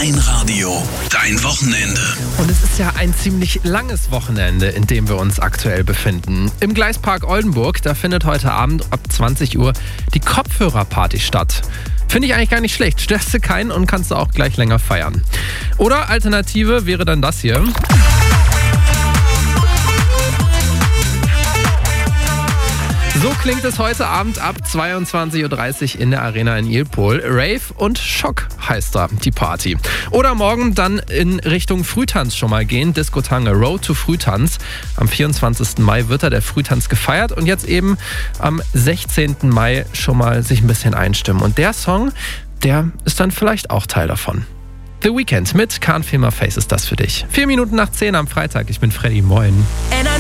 Dein Radio, dein Wochenende. Und es ist ja ein ziemlich langes Wochenende, in dem wir uns aktuell befinden. Im Gleispark Oldenburg, da findet heute Abend ab 20 Uhr die Kopfhörerparty statt. Finde ich eigentlich gar nicht schlecht. Störst du keinen und kannst du auch gleich länger feiern. Oder Alternative wäre dann das hier. So klingt es heute Abend ab 22.30 Uhr in der Arena in Ilpol. Rave und Schock heißt da die Party. Oder morgen dann in Richtung Frühtanz schon mal gehen. Diskotange Road to Frühtanz. Am 24. Mai wird da der Frühtanz gefeiert und jetzt eben am 16. Mai schon mal sich ein bisschen einstimmen. Und der Song, der ist dann vielleicht auch Teil davon. The Weeknd mit Can't Feel My Face ist das für dich. 4 Minuten nach 10 am Freitag. Ich bin Freddy. Moin.